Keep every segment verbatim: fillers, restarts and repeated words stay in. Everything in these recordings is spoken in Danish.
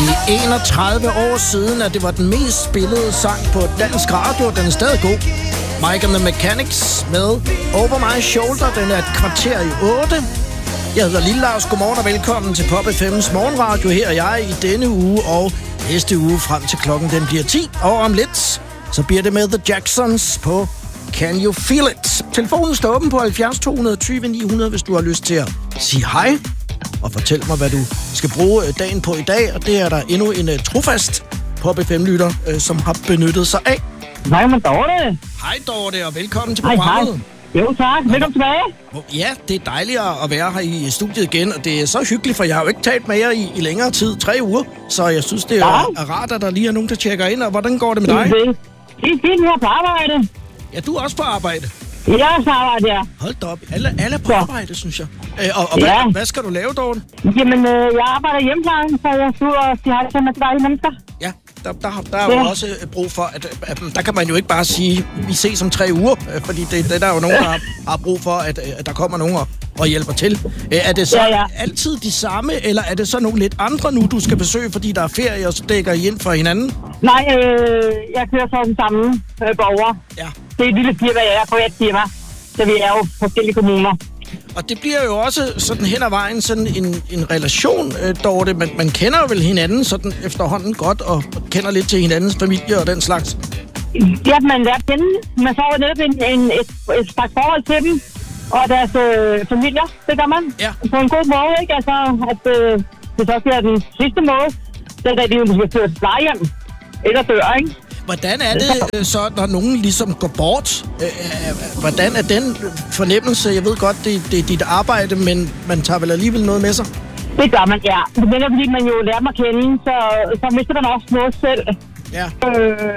Det er enogtredive år siden, at det var den mest spillede sang på dansk radio. Den er stadig god. Mike and the Mechanics med Over My Shoulder. Den er et kvarter i otte. Jeg hedder Lille Lars. Godmorgen og velkommen til Pop F M's morgenradio. Her er jeg i denne uge og næste uge frem til klokken den bliver ti. Og om lidt, så bliver det med The Jacksons på Can You Feel It. Telefonen står åben på halvfjerds to tyve ni hundrede, hvis du har lyst til at sige hej og fortæl mig, hvad du skal bruge dagen på i dag. Og det er der endnu en uh, trofast Pop F M-lytter, uh, som har benyttet sig af. Hej med Dorte. Hej Dorte, og velkommen til Hej, programmet. hej. Jo tak, velkommen tilbage. Ja, det er dejligt at være her i studiet igen, og det er så hyggeligt, for jeg har jo ikke talt med jer i, i længere tid, tre uger. Så jeg synes, det er, ja. er rart, at der lige er nogen, der tjekker ind. Og hvordan går det med dig? Det er fint her på arbejde. Ja, du er også på arbejde. Jeg er også på arbejde, ja. Hold da op. Alle, alle er på ja. arbejde, synes jeg. Øh, og og ja. hvad, hvad skal du lave, Dorte? Jamen, øh, jeg arbejder i hjemmeplejen, så jeg skal ud og sige hej til med dejlige mennesker. Ja, der, der, der er ja. jo også brug for, at, at der kan man jo ikke bare sige, vi ses om tre uger, fordi det, det der er jo nogen, der har, har brug for, at, at der kommer nogen og, og hjælper til. Er det så ja, ja. altid de samme, eller er det så nogle lidt andre nu, du skal besøge, fordi der er ferie, og så dækker I ind for hinanden? Nej, øh, jeg kører så den samme øh, borger. Ja. Det er et lille firma, jeg er på et firma, så vi er jo forskellige kommuner. Og det bliver jo også sådan hen ad vejen sådan en, en relation, øh, Dorte. Man, man kender jo vel hinanden sådan efterhånden godt, og, og kender lidt til hinandens familie og den slags. Ja, man lærer at kende. Man får jo netop en, en, et, et slags forhold til dem, og deres øh, familier, det gør man. Ja. På en god måde, ikke? Altså, at øh, det så bliver den sidste måde, den der de jo måske fører til plejehjem, eller dør, ikke? Hvordan er det så, når nogen ligesom går bort? Hvordan er den fornemmelse? Jeg ved godt, det, det er dit arbejde, men man tager vel alligevel noget med sig? Det gør man, ja. Men det er fordi, man jo lærer mig at kende, så, så mister man også noget selv. Ja. Øh,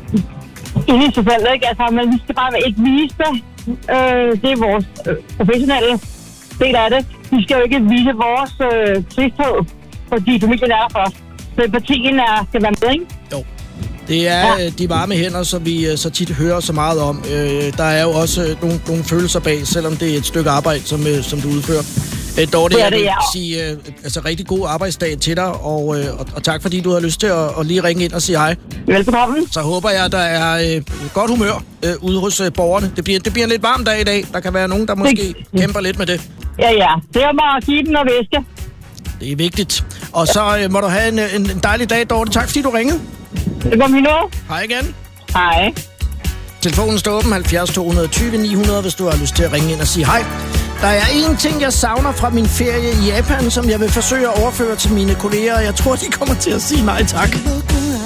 inde i sig selv, ikke? Altså, man skal bare ikke vise det. Øh, det er vores øh, professionelle del af det. Vi skal jo ikke vise vores øh, tristhed, fordi familien er der først. Så empatien er, skal være med, ikke? Jo. Det er ja. de varme hænder, som vi så tit hører så meget om. Øh, der er jo også nogle, nogle følelser bag, selvom det er et stykke arbejde, som, øh, som du udfører. Øh, Dorte, jeg vil ja. sige øh, altså, rigtig god arbejdsdag til dig, og, øh, og, og tak fordi du har lyst til at, at lige ringe ind og sige hej. Velkommen. Så håber jeg, at der er øh, godt humør øh, ude hos øh, borgerne. Det bliver, det bliver en lidt varm dag i dag. Der kan være nogen, der måske det... kæmper lidt med det. Ja, ja. Det er mig at give den og væske. Det er vigtigt. Og så øh, må du have en, en, en dejlig dag, Dorte. Tak fordi du ringede. Det går vi nu. Hej igen. Hej. Telefonen står åben halvfjerds to tyve ni hundrede, hvis du har lyst til at ringe ind og sige hej. Der er én ting, jeg savner fra min ferie i Japan, som jeg vil forsøge at overføre til mine kolleger. Jeg tror, de kommer til at sige nej tak.